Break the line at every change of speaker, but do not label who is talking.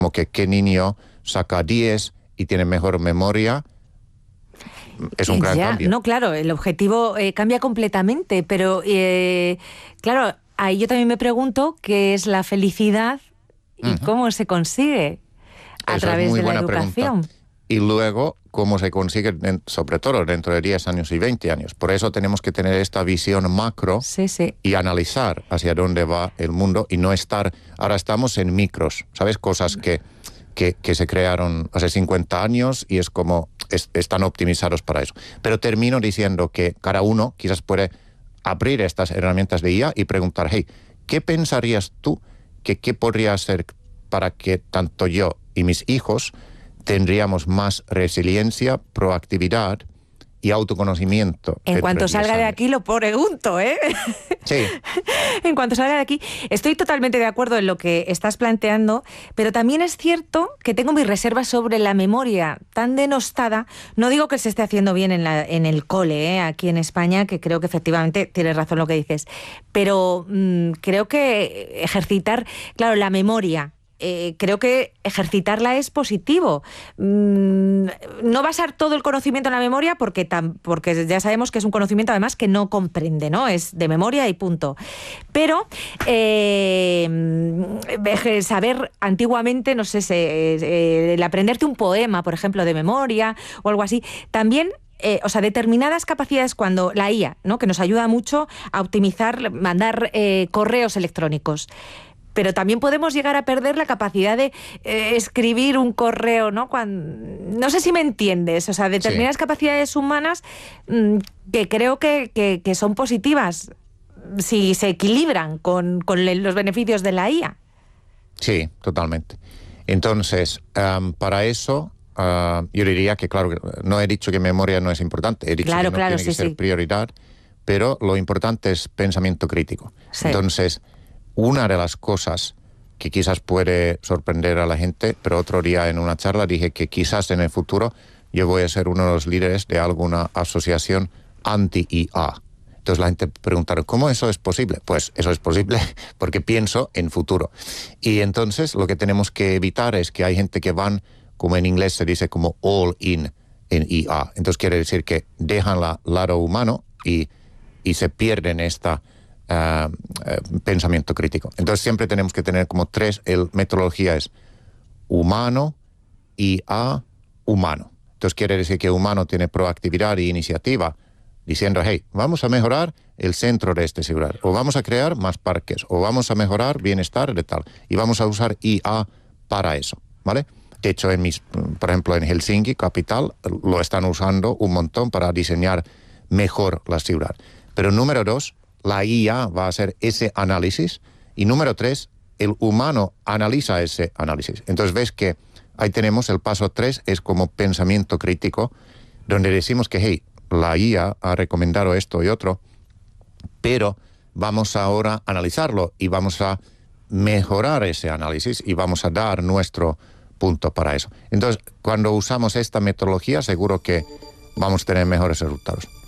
como que qué niño saca 10 y tiene mejor memoria. Es un gran cambio.
No, claro, el objetivo cambia completamente, pero claro, ahí yo también me pregunto qué es la felicidad y cómo se consigue a través de la educación.
Pregunta. Y luego, cómo se consigue, sobre todo dentro de 10 años y 20 años. Por eso tenemos que tener esta visión macro y analizar hacia dónde va el mundo y no estar... Ahora estamos en micros, ¿sabes? Cosas que se crearon hace 50 años y es como... están optimizados para eso. Pero termino diciendo que cada uno quizás puede abrir estas herramientas de IA y preguntar, hey, ¿qué pensarías tú qué podría hacer para que tanto yo y mis hijos tendríamos más resiliencia, proactividad y autoconocimiento?
En cuanto salga de aquí lo pregunto, ¿eh?
Sí.
En cuanto salga de aquí, estoy totalmente de acuerdo en lo que estás planteando, pero también es cierto que tengo mis reservas sobre la memoria tan denostada. No digo que se esté haciendo bien en el cole, aquí en España, que creo que efectivamente tienes razón lo que dices, pero creo que ejercitar, claro, la memoria, creo que ejercitarla es positivo. No basar todo el conocimiento en la memoria porque ya sabemos que es un conocimiento además que no comprende, ¿no? Es de memoria y punto. Pero saber antiguamente, no sé, el aprenderte un poema, por ejemplo, de memoria o algo así, también... determinadas capacidades cuando la IA, ¿no? Que nos ayuda mucho a optimizar, mandar correos electrónicos. Pero también podemos llegar a perder la capacidad de escribir un correo, ¿no? No sé si me entiendes. O sea, determinadas capacidades humanas que creo que son positivas si se equilibran con los beneficios de la IA.
Sí, totalmente. Entonces, para eso, yo diría que, claro, no he dicho que memoria no es importante. He dicho que no tiene que ser prioridad, pero lo importante es pensamiento crítico. Sí. Entonces... una de las cosas que quizás puede sorprender a la gente, pero otro día en una charla dije que quizás en el futuro yo voy a ser uno de los líderes de alguna asociación anti-IA. Entonces la gente preguntará, ¿cómo eso es posible? Pues eso es posible porque pienso en futuro. Y entonces lo que tenemos que evitar es que hay gente que van, como en inglés se dice, como all in en IA. Entonces quiere decir que dejan el lado humano y se pierden esta... pensamiento crítico. Entonces siempre tenemos que tener como tres, metodología es humano, IA, humano. Entonces quiere decir que humano tiene proactividad e iniciativa, diciendo, hey, vamos a mejorar el centro de esta ciudad, o vamos a crear más parques, o vamos a mejorar bienestar de tal, y vamos a usar IA para eso, ¿vale? De hecho, por ejemplo, en Helsinki, capital, lo están usando un montón para diseñar mejor la ciudad. Pero número 2, la IA va a hacer ese análisis. Y número 3, el humano analiza ese análisis. Entonces ves que ahí tenemos el paso 3, es como pensamiento crítico, donde decimos que, hey, la IA ha recomendado esto y otro, pero vamos ahora a analizarlo y vamos a mejorar ese análisis y vamos a dar nuestro punto para eso. Entonces, cuando usamos esta metodología, seguro que vamos a tener mejores resultados.